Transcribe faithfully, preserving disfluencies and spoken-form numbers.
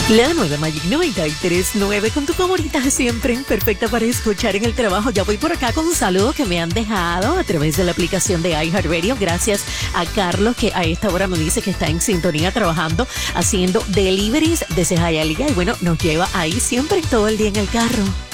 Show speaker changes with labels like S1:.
S1: La nueva Magic noventa y tres punto nueve con tu favorita siempre, perfecta para escuchar en el trabajo. Ya voy por acá con un saludo que me han dejado a través de la aplicación de iHeartRadio. Gracias a Carlos, que a esta hora me dice que está en sintonía trabajando, haciendo deliveries desde Hialeah. Y bueno, nos lleva ahí siempre todo el día en el carro.